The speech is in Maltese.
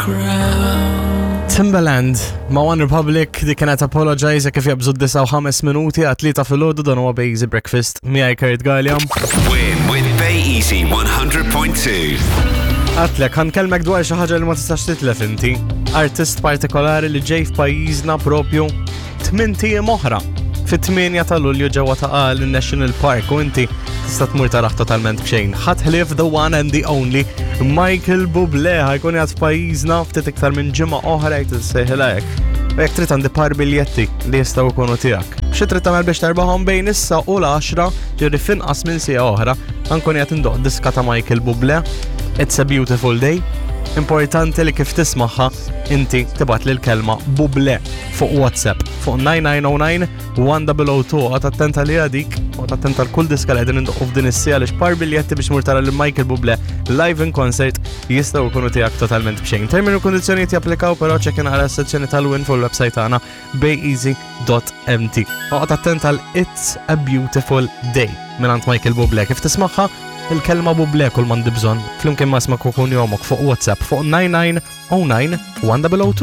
Timbaland ma' One Republic di kienet Apologize kif jabżu 9 minuti għat-3 fil-ħodu dan huwa Bay Easy Breakfast. Miegħi Kurt Galliam. Win with Bay Easy 100.2. Għatlek, ħankellmek dwar xi ħaġa li ma tistax titlef inti. Artist partikolari li ġej f'pajjiżna propju 8 tiem oħra. Fit-8 ta' Lulju ġewwa ta' l-National Park u inti tista' tmur taraħ totalment b'xejn. Ħatħlif the one and the only Michael Bublé ħajkun jgħid f'pajjiżna ftit iktar minn ġimgħa oħra jgħid tissejħilek. U jekk trid għandi par biljetti li jistgħu jkunu tiegħek. Xi trid tagħmel biex terbahom bejn issa u l-10 ġieri finqas minn siegħa oħra ħankun qed indoq diska ta' Michael Bublé. It's a beautiful day. Importanti li kif tismaħħa inti tibgħat lil kelma Bublé fuq WhatsApp fuq 9909 1002 għad attenta li għadik u attenta l-kull diska li għedin indoqqu f'din is-sija li xpar biljetti biex mur tara lil Michael Bublé live in concert jistgħu jkunu tiegħek totalment b'xejn. Termini u kondizzjonijiet japplikaw però ċekkin ara s-sezzjoni tal-win fuq il-website tagħna bayeasy.mt. Għad attenta l-It's a beautiful day minn Michael Bublé kif tismaħħa il-kelma Bublé kull mandi bżonn flimkien ma' sma' kukun jomok fuq WhatsApp fuq 9909 1002.